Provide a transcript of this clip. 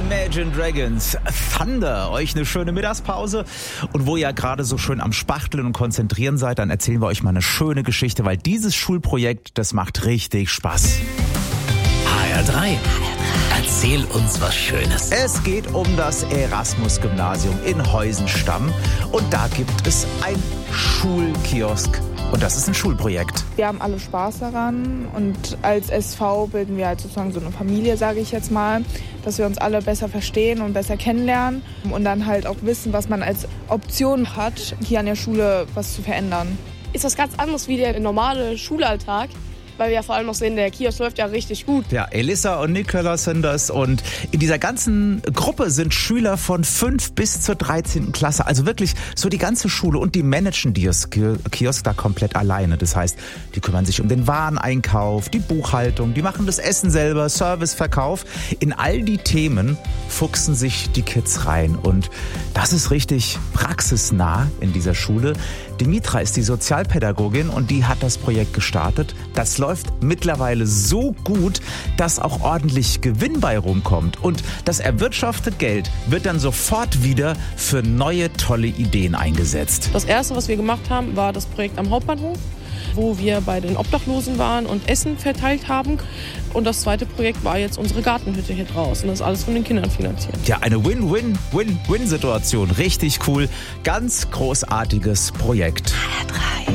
Imagine Dragons, Thunder, euch eine schöne Mittagspause. Und wo ihr gerade so schön am Spachteln und Konzentrieren seid, dann erzählen wir euch mal eine schöne Geschichte, weil dieses Schulprojekt, das macht richtig Spaß. HR3, erzähl uns was Schönes. Es geht um das Erasmus-Gymnasium in Heusenstamm und da gibt es ein Schulkiosk. Und das ist ein Schulprojekt. Wir haben alle Spaß daran und als SV bilden wir halt sozusagen so eine Familie, sage ich jetzt mal, dass wir uns alle besser verstehen und besser kennenlernen und dann halt auch wissen, was man als Option hat, hier an der Schule was zu verändern. Ist was ganz anderes wie der normale Schulalltag, weil wir ja vor allem noch sehen, der Kiosk läuft ja richtig gut. Ja, Elissa und Nicolas sind das und in dieser ganzen Gruppe sind Schüler von 5 bis zur 13. Klasse, also wirklich so die ganze Schule und die managen die Kiosk da komplett alleine. Das heißt, die kümmern sich um den Wareneinkauf, die Buchhaltung, die machen das Essen selber, Serviceverkauf. In all die Themen fuchsen sich die Kids rein und das ist richtig praxisnah in dieser Schule. Dimitra ist die Sozialpädagogin und die hat das Projekt gestartet. Das läuft mittlerweile so gut, dass auch ordentlich Gewinn bei rumkommt. Und das erwirtschaftete Geld wird dann sofort wieder für neue, tolle Ideen eingesetzt. Das erste, was wir gemacht haben, war das Projekt am Hauptbahnhof, wo wir bei den Obdachlosen waren und Essen verteilt haben. Und das zweite Projekt war jetzt unsere Gartenhütte hier draußen. Das ist alles von den Kindern finanziert. Ja, eine Win-Win-Win-Win-Situation. Richtig cool. Ganz großartiges Projekt. HR3.